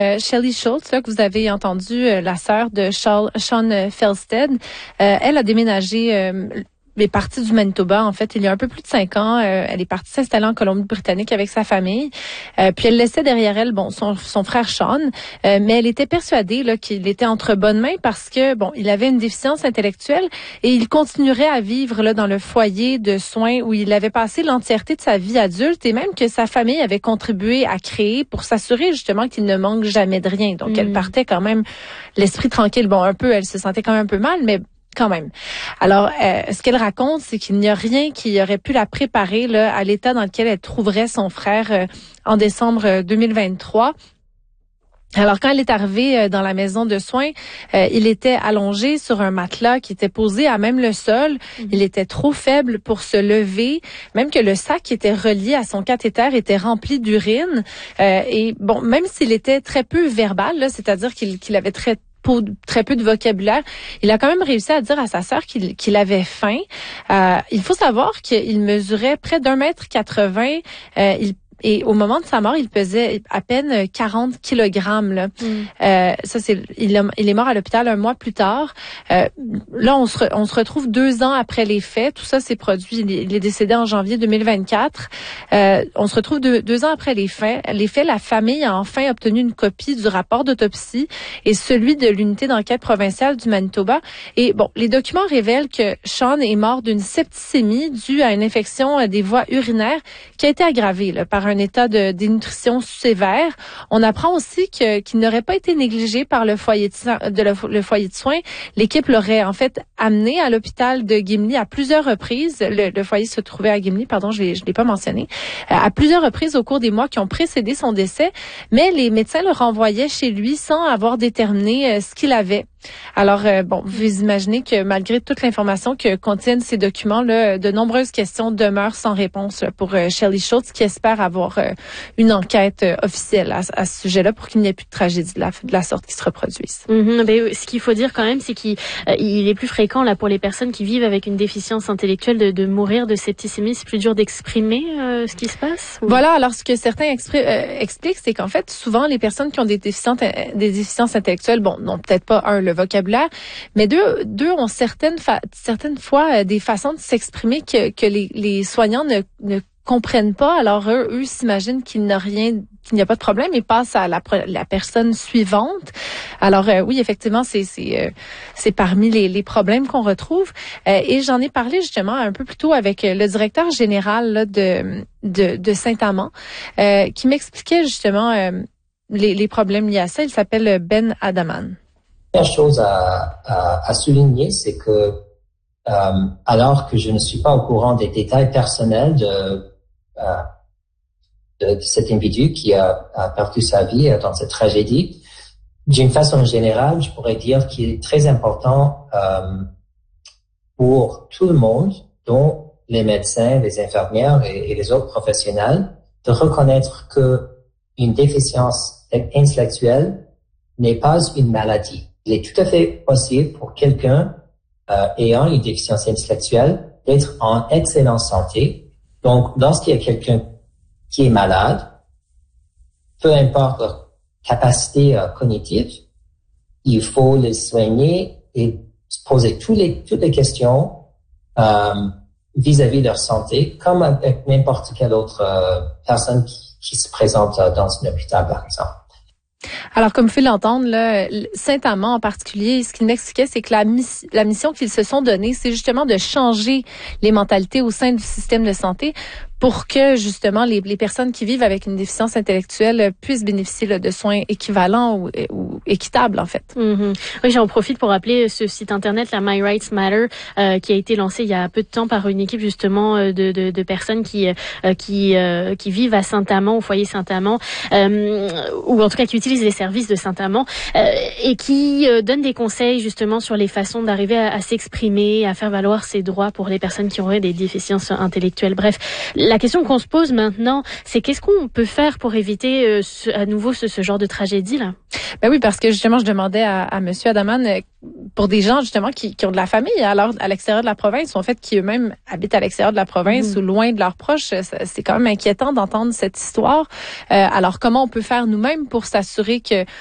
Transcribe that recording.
Shelley Schultz, là, que vous avez entendu, la sœur de Sean Felsted, elle a déménagé, est partie du Manitoba, en fait, il y a un peu plus de 5 ans. Elle est partie s'installer en Colombie-Britannique avec sa famille. Puis elle laissait derrière elle, son frère Sean, mais elle était persuadée là qu'il était entre bonnes mains parce que, il avait une déficience intellectuelle et il continuerait à vivre là dans le foyer de soins où il avait passé l'entièreté de sa vie adulte et même que sa famille avait contribué à créer pour s'assurer justement qu'il ne manque jamais de rien. Donc elle partait quand même l'esprit tranquille. Un peu, elle se sentait quand même un peu mal, mais quand même. Alors, ce qu'elle raconte, c'est qu'il n'y a rien qui aurait pu la préparer là, à l'état dans lequel elle trouverait son frère en décembre 2023. Alors, quand elle est arrivée dans la maison de soins, il était allongé sur un matelas qui était posé à même le sol. Il était trop faible pour se lever, même que le sac qui était relié à son cathéter était rempli d'urine. Même s'il était très peu verbal, là, c'est-à-dire qu'il avait très peu de vocabulaire, il a quand même réussi à dire à sa sœur qu'il avait faim. Il faut savoir qu'il mesurait près d'1,80 m. Et au moment de sa mort, il pesait à peine 40 kilogrammes. Là. Il est mort à l'hôpital 1 mois plus tard. Là, on se retrouve 2 ans après les faits. Tout ça s'est produit. Il est décédé en janvier 2024. On se retrouve 2 ans après les faits. La famille a enfin obtenu une copie du rapport d'autopsie et celui de l'unité d'enquête provinciale du Manitoba. Et les documents révèlent que Sean est mort d'une septicémie due à une infection des voies urinaires qui a été aggravée là, par un état de dénutrition sévère. On apprend aussi qu'il n'aurait pas été négligé par le foyer de soins. L'équipe l'aurait en fait amené à l'hôpital de Gimli à plusieurs reprises. Le foyer se trouvait à Gimli, je l'ai pas mentionné. À plusieurs reprises au cours des mois qui ont précédé son décès, mais les médecins le renvoyaient chez lui sans avoir déterminé ce qu'il avait. Alors, vous imaginez que malgré toute l'information que contiennent ces documents-là, de nombreuses questions demeurent sans réponse pour Shelley Schultz, qui espère avoir une enquête officielle à ce sujet-là pour qu'il n'y ait plus de tragédie de la sorte qui se reproduise. Ce qu'il faut dire quand même, c'est qu'il est plus fréquent là pour les personnes qui vivent avec une déficience intellectuelle de mourir de septicémie. C'est plus dur d'exprimer ce qui se passe. Voilà. Alors, ce que certains expliquent, c'est qu'en fait, souvent, les personnes qui ont des déficiences intellectuelles, n'ont peut-être pas le vocabulaire, mais deux ont certaines fois des façons de s'exprimer que les soignants ne comprennent pas. Alors eux s'imaginent qu'il n'y a pas de problème et passent à la personne suivante. Alors oui, effectivement, c'est parmi les problèmes qu'on retrouve. Et j'en ai parlé justement un peu plus tôt avec le directeur général là, de Saint-Amand, qui m'expliquait justement les problèmes liés à ça. Il s'appelle Ben Adaman. La première chose à souligner, c'est que alors que je ne suis pas au courant des détails personnels de cet individu qui a perdu sa vie dans cette tragédie, d'une façon générale, je pourrais dire qu'il est très important pour tout le monde, dont les médecins, les infirmières et les autres professionnels, de reconnaître que une déficience intellectuelle n'est pas une maladie. Il est tout à fait possible pour quelqu'un ayant une déficience intellectuelle d'être en excellente santé. Donc, lorsqu'il y a quelqu'un qui est malade, peu importe leur capacité cognitive, il faut les soigner et se poser toutes les questions vis-à-vis de leur santé, comme avec n'importe quelle autre personne qui se présente dans un hôpital, par exemple. Alors, comme vous pouvez l'entendre, là, Saint-Amand en particulier, ce qu'il m'expliquait, c'est que la mission qu'ils se sont donnée, c'est justement de changer les mentalités au sein du système de santé pour que, justement, les personnes qui vivent avec une déficience intellectuelle puissent bénéficier là, de soins équivalents ou équitables, en fait. Oui, j'en profite pour rappeler ce site internet, la My Rights Matter, qui a été lancé il y a peu de temps par une équipe, justement, de personnes qui vivent à Saint-Amand, au foyer Saint-Amand, ou en tout cas qui utilisent les services de Saint-Amand, et qui donne des conseils, justement, sur les façons d'arriver à s'exprimer, à faire valoir ses droits pour les personnes qui auraient des déficiences intellectuelles. Bref, La question qu'on se pose maintenant, c'est qu'est-ce qu'on peut faire pour éviter à nouveau ce genre de tragédie-là? Ben oui, parce que justement, je demandais à Monsieur Adaman, pour des gens justement qui ont de la famille à l'extérieur de la province, ou en fait qui eux-mêmes habitent à l'extérieur de la province ou loin de leurs proches, c'est quand même inquiétant d'entendre cette histoire. Alors comment on peut faire nous-mêmes pour s'assurer que